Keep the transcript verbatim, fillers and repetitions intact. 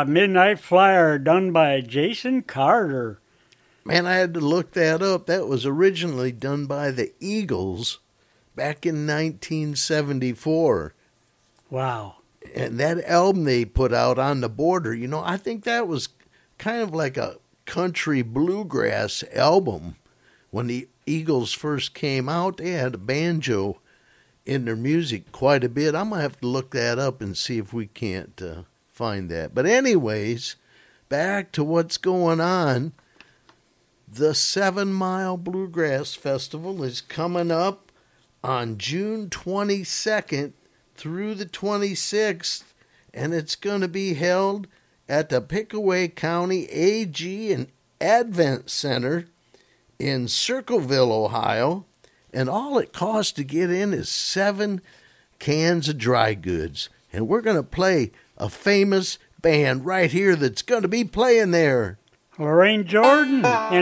Yeah, Midnight Flyer, done by Jason Carter. Man, I had to look that up. That was originally done by the Eagles back in nineteen seventy-four. Wow. And that album they put out, On the Border, you know, I think that was kind of like a country bluegrass album. When the Eagles first came out, they had a banjo in their music quite a bit. I'm going to have to look that up and see if we can't uh, find that. But anyways, back to what's going on. The Seven Mile Bluegrass Festival is coming up on June twenty-second through the twenty-sixth, and it's going to be held at the Pickaway County A G and Advent Center in Circleville, Ohio, and all it costs to get in is seven cans of dry goods. And we're going to play a famous band right here that's going to be playing there. Lorraine Jordan and